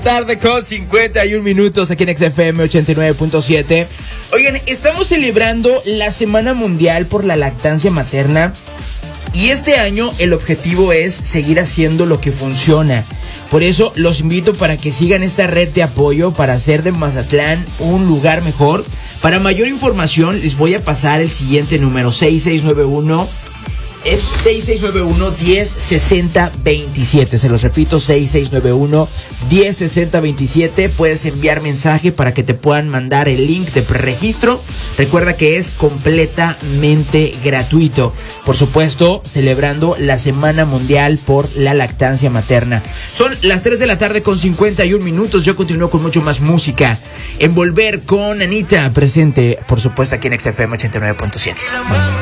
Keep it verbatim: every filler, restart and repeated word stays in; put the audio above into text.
Tarde con cincuenta y un minutos aquí en X F M ochenta y nueve punto siete. Oigan, estamos celebrando la Semana Mundial por la Lactancia Materna y este año el objetivo es seguir haciendo lo que funciona. Por eso los invito para que sigan esta red de apoyo para hacer de Mazatlán un lugar mejor. Para mayor información les voy a pasar el siguiente número: seis seis nueve uno. Es seis seis nueve uno, uno cero, seis cero dos siete. Se los repito, seis seis nueve uno, uno cero, seis cero dos siete. Puedes enviar mensaje para que te puedan mandar el link de preregistro. Recuerda que es completamente gratuito. Por supuesto, celebrando la Semana Mundial por la Lactancia Materna. Son las tres de la tarde con cincuenta y un minutos. Yo continúo con mucho más música. Envolver con Anita, presente, por supuesto, aquí en X F M ochenta y nueve punto siete.